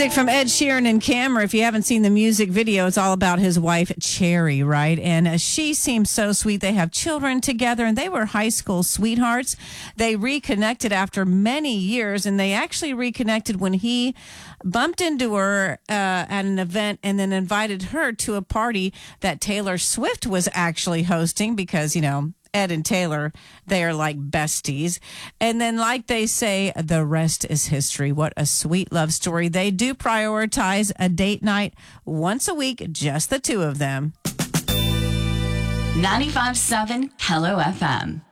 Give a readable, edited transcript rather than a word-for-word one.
Music from Ed Sheeran and Cameron. If you haven't seen the music video, it's all about his wife, Cherry, right? And she seems so sweet. They have children together, and they were high school sweethearts. They reconnected after many years, and they actually reconnected when he bumped into her at an event and then invited her to a party that Taylor Swift was actually hosting because, you know, Ed and Taylor, they are like besties. And then, like they say, the rest is history. What a sweet love story. They do prioritize a date night once a week, just the two of them. 95.7 Hello FM.